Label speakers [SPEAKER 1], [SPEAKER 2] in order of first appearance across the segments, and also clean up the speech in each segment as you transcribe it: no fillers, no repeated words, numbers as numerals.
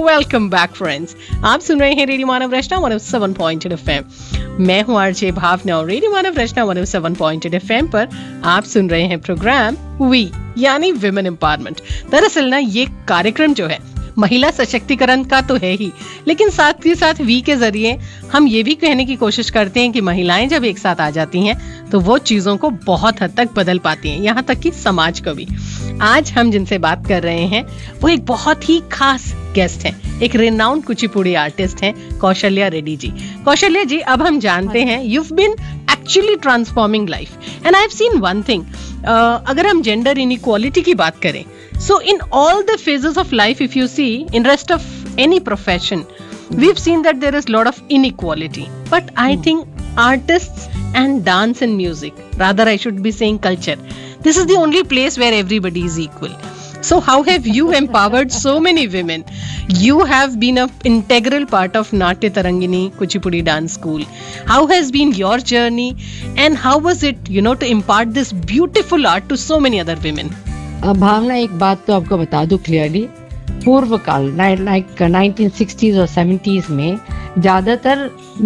[SPEAKER 1] Welcome back friends, आप सुन रहे हैं रेडियो मानव रचना 107.8 FM। मैं हूं आरजे भावना और रेडियो मानव रचना 107.8 FM पर आप सुन रहे हैं प्रोग्राम वी यानी विमेन एम्पावरमेंट। दरअसल ना ये कार्यक्रम जो है महिला सशक्तिकरण का तो है ही, लेकिन साथ ही साथ वी के जरिए हम ये भी कहने की कोशिश करते हैं कि महिलाएं जब एक साथ आ जाती हैं तो वो चीजों को बहुत हद तक बदल पाती हैं, यहाँ तक कि समाज को भी। आज हम जिनसे बात कर रहे हैं वो एक बहुत ही खास गेस्ट हैं, एक रेनाउंड कुचिपुड़ी आर्टिस्ट हैं कौशल्या रेड्डी जी। कौशल्या जी, अब हम जानते हैं you have been actually transforming life and I have seen one thing. अगर हम जेंडर इनइक्वालिटी की बात करें, so in all the phases of life, if you see in rest of any profession, we've seen that there is a lot of inequality, but I think artists and dance and music, rather I should be saying culture, this is the only place where everybody is equal. So how have you empowered so many women? You have been an integral part of Natya Tarangini Kuchipudi Dance School. How has been your journey and how was it, to impart this beautiful art to so many other women?
[SPEAKER 2] भावना, एक बात तो आपको बता दूं clearly, पूर्व काल like 1960s और 70s में ज्यादातर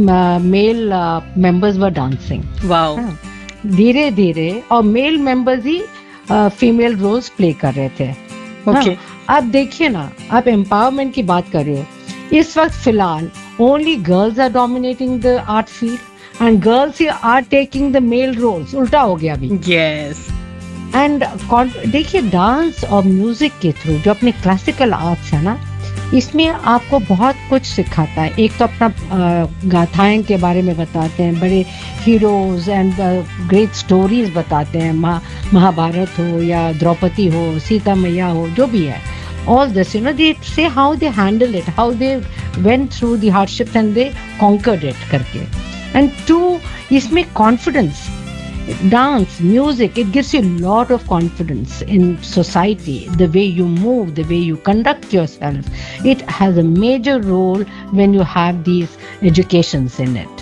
[SPEAKER 2] मेल मेंबर्स वर डांसिंग।
[SPEAKER 1] वाओ।
[SPEAKER 2] धीरे धीरे और मेल मेंबर्स ही फीमेल रोल्स प्ले कर रहे थे।
[SPEAKER 1] ओके।
[SPEAKER 2] अब देखिए ना, आप एम्पावरमेंट की बात कर रहे हो, इस वक्त फिलहाल only girls are dominating the art field and girls are taking the mail roles. उल्टा हो गया अभी।
[SPEAKER 1] यस।
[SPEAKER 2] एंड देखिए, डांस और म्यूजिक के थ्रू जो अपने क्लासिकल आर्ट्स है ना, इसमें आपको बहुत कुछ सिखाता है। एक तो अपना गाथाएं के बारे में बताते हैं, बड़े हीरोज एंड ग्रेट स्टोरीज बताते हैं, महाभारत हो या द्रौपदी हो, सीता मैया हो, जो भी है, all this, they say how they handle it, how they went through the hardships and they conquered it करके। and two, इसमें confidence, dance, music, it gives you a lot of confidence in society. The way you move, the way you conduct yourself, it has a major role when you have these educations in it.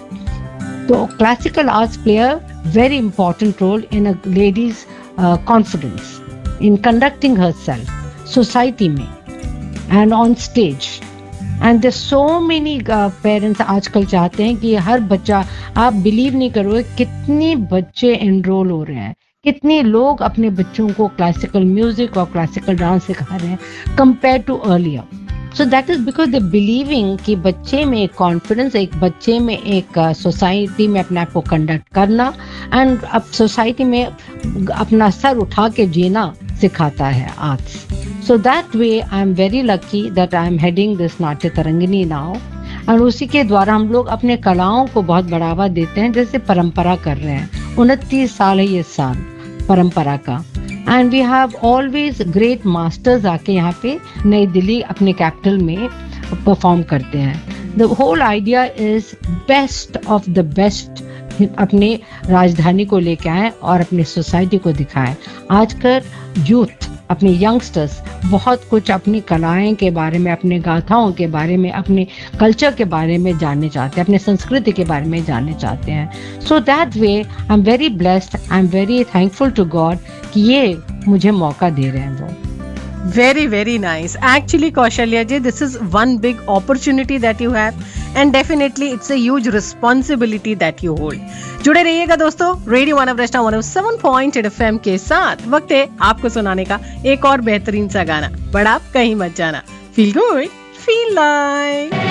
[SPEAKER 2] So classical arts play a very important role in a lady's confidence in conducting herself society में and on stage. And there's so many parents आजकल चाहते हैं कि हर बच्चा, आप believe नहीं करोगे कितने बच्चे एनरोल हो रहे हैं, कितने लोग अपने बच्चों को क्लासिकल म्यूजिक और क्लासिकल डांस सिखा रहे हैं compare to earlier. So that is because they believing कि बच्चे में एक कॉन्फिडेंस, एक बच्चे में एक सोसाइटी में अपने आप को कंडक्ट करना एंड अब सोसाइटी में अपना सर उठा के जीना सिखाता है arts. So that way I am very lucky that I am heading this Natya Tarangini now, और उसी के द्वारा हम लोग अपने कलाओं को बहुत बढ़ावा देते हैं, जैसे परंपरा कर रहे हैं। 29 साल है ये साल परंपरा का, and we have always great masters आके यहाँ पे नई दिल्ली अपने कैपिटल में परफॉर्म करते हैं। The whole idea is best of the best अपने राजधानी को लेके आए और अपने सोसाइटी को दिखाएं। आजकल यूथ, अपने यंगस्टर्स बहुत कुछ अपनी कलाएं के बारे में, अपने गाथाओं के बारे में, अपने कल्चर के बारे में जानने चाहते हैं, अपने संस्कृति के बारे में जानने चाहते हैं। So that way I am very blessed, I am very thankful to God कि ये मुझे मौका दे रहे हैं वो।
[SPEAKER 1] Very, very nice. Actually, Kaushalya ji, this is one big opportunity that you have and definitely it's a huge responsibility that you hold. जुड़े रहिएगा दोस्तों रेडियो मानव रचना 107.8 FM के साथ। वक्त है आपको सुनाने का एक और बेहतरीन सा गाना, बट आप कहीं मत जाना। Feel good, feel like